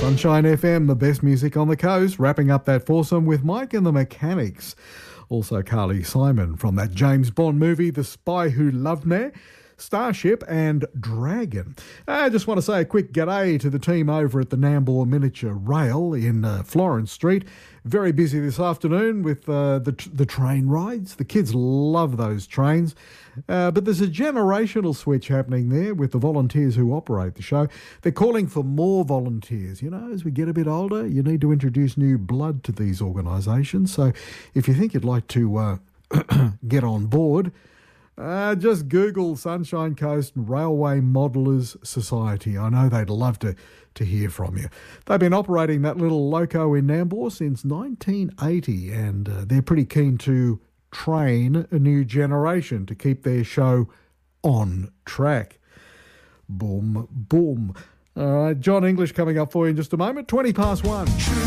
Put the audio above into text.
Sunshine FM, the best music on the coast, wrapping up that foursome with Mike and the Mechanics. Also Carly Simon from that James Bond movie, The Spy Who Loved Me, Starship and Dragon. I just want to say a quick g'day to the team over at the Nambour Miniature Rail in Florence Street. Very busy this afternoon with the train rides. The kids love those trains. But there's a generational switch happening there with the volunteers who operate the show. They're calling for more volunteers. You know, as we get a bit older, you need to introduce new blood to these organisations. So if you think you'd like to get on board, just Google Sunshine Coast Railway Modelers Society. I know they'd love to hear from you. They've been operating that little loco in Nambour since 1980, and they're pretty keen to train a new generation to keep their show on track. Boom, boom. All right, John English coming up for you in just a moment. 1.